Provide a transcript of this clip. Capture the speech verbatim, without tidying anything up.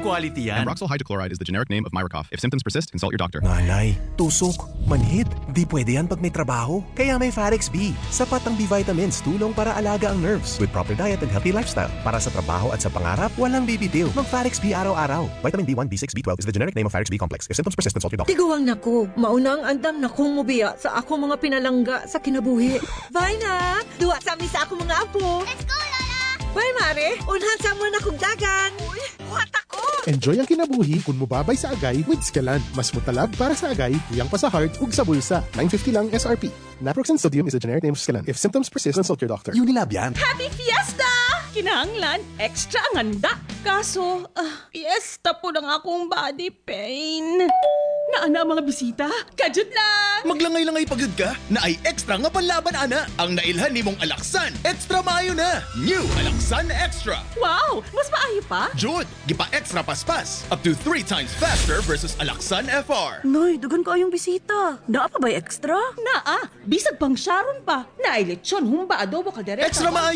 quality yan. Ambroxol hydrochloride is the generic name of Myracough. If symptoms persist, consult your doctor. Nanay, tusok, manhid. Di pwede yan pag may trabaho. Kaya may Farex B. Sapat ang B-vitamins, tulong para alaga ang nerves. With proper diet and healthy lifestyle. Para sa trabaho at sa pangarap, walang bibitiw. Mag-Farex B araw-araw. Vitamin B one, B six, B twelve is the generic name of Farex B complex. If symptoms persist, consult your doctor. Tiguang nako, maunang andam na kong mubiya sa ako mga pinalangga sa kinabuhi. Bye na! Duwa sa amin sa ako mga apo. Let's go, Lola! Bye, Mare! Unhan sa mo na kong dagan! Uy, buhat ako! Enjoy ang kinabuhi kung mubabay sa agay with Scalan. Mas mutalab para sa agay, tuyang pa sa heart, ug sa bulsa. nine fifty lang S R P. Naproxen sodium is the generic name of Scalan. If symptoms persist, consult your doctor. Unilab yan. Happy Fiesta! Kinahanglan, extra ang handa. Kaso, ah, fiesta po ng akong body pain. Naana ang mga bisita? Kajut lang! Maglangay-langay pagod ka na ay extra nga panlaban, ana. Ang nailhan ni mong Alaksan, extra maayo na. New Alaksan Extra. Wow! Mas maayo pa? Jud, gipa extra paspas. Up to three times faster versus Alaksan F R. Noy, dugan ko ayong bisita. Naa pa ba extra? Naa, bisag pang Sharon pa. Naay lechon, humba, adobo, kaldereta. Extra maayo